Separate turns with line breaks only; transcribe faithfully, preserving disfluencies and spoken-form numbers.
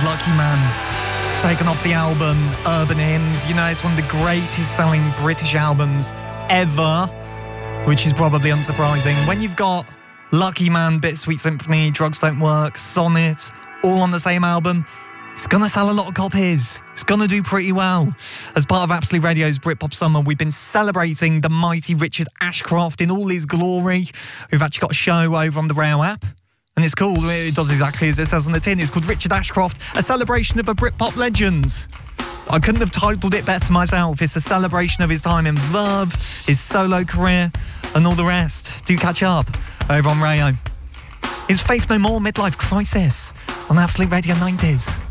Lucky Man, taken off the album Urban Hymns. You know, it's one of the greatest selling British albums ever, which is probably unsurprising. When you've got Lucky Man, Bittersweet Symphony, Drugs Don't Work, Sonnet, all on the same album, it's going to sell a lot of copies. It's going to do pretty well. As part of Absolute Radio's Britpop Summer, we've been celebrating the mighty Richard Ashcroft in all his glory. We've actually got a show over on the Rail app. And it's cool, it does exactly as it says on the tin. It's called Richard Ashcroft, a celebration of a Britpop legend. I couldn't have titled it better myself. It's a celebration of his time in Verve, his solo career, and all the rest. Do catch up over on Rayo. Is Faith No More Midlife Crisis on Absolute Radio nineties.